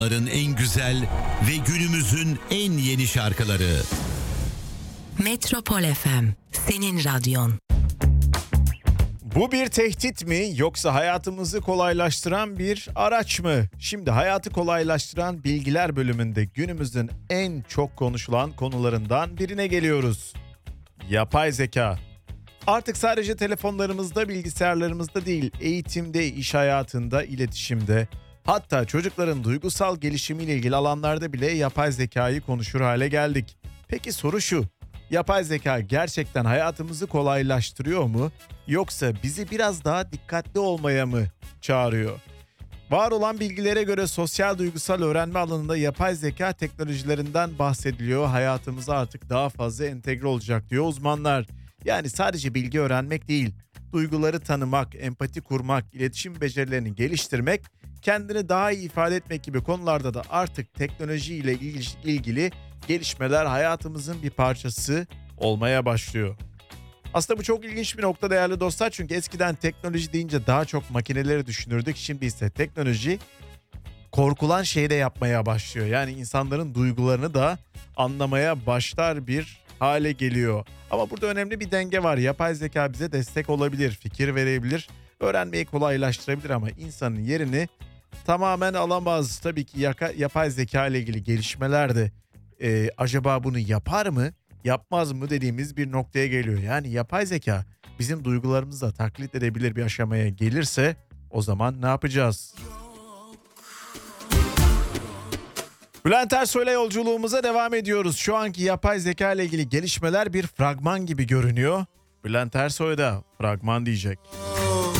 En güzel ve günümüzün en yeni şarkıları. Metropol FM, senin radyon. Bu bir tehdit mi yoksa hayatımızı kolaylaştıran bir araç mı? Şimdi hayatı kolaylaştıran bilgiler bölümünde günümüzün en çok konuşulan konularından birine geliyoruz. Yapay zeka. Artık sadece telefonlarımızda, bilgisayarlarımızda değil, eğitimde, iş hayatında, iletişimde, hatta çocukların duygusal gelişimiyle ilgili alanlarda bile yapay zekayı konuşur hale geldik. Peki soru şu: yapay zeka gerçekten hayatımızı kolaylaştırıyor mu, yoksa bizi biraz daha dikkatli olmaya mı çağırıyor? Var olan bilgilere göre sosyal duygusal öğrenme alanında yapay zeka teknolojilerinden bahsediliyor. Hayatımıza artık daha fazla entegre olacak diyor uzmanlar. Yani sadece bilgi öğrenmek değil, duyguları tanımak, empati kurmak, iletişim becerilerini geliştirmek, kendini daha iyi ifade etmek gibi konularda da artık teknolojiyle ilgili gelişmeler hayatımızın bir parçası olmaya başlıyor. Aslında bu çok ilginç bir nokta değerli dostlar, çünkü eskiden teknoloji deyince daha çok makineleri düşünürdük. Şimdi ise teknoloji korkulan şeyi de yapmaya başlıyor. Yani insanların duygularını da anlamaya başlar bir hale geliyor. Ama burada önemli bir denge var. Yapay zeka bize destek olabilir, fikir verebilir, öğrenmeyi kolaylaştırabilir ama insanın yerini tamamen alamaz. Tabii ki yapay zeka ile ilgili gelişmeler de acaba bunu yapar mı, yapmaz mı dediğimiz bir noktaya geliyor. Yani yapay zeka bizim duygularımızı da taklit edebilir bir aşamaya gelirse o zaman ne yapacağız? Bülent Ersoy'la yolculuğumuza devam ediyoruz. Şu anki yapay zeka ile ilgili gelişmeler bir fragman gibi görünüyor. Bülent Ersoy da fragman diyecek.